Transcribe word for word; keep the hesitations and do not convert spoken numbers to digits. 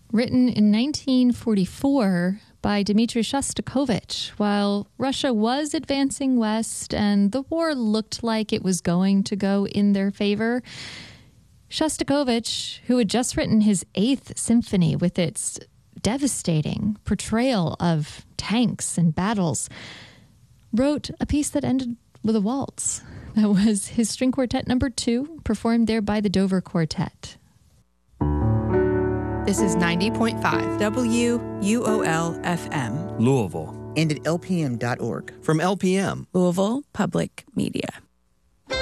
written in nineteen forty-four by Dmitry Shostakovich. While Russia was advancing west and the war looked like it was going to go in their favor, Shostakovich, who had just written his Eighth Symphony with its devastating portrayal of tanks and battles, wrote a piece that ended with a waltz. That was his string quartet number two, performed there by the Dover Quartet. This is ninety point five W U O L F M. Louisville. And at L P M dot org. From L P M. Louisville Public Media.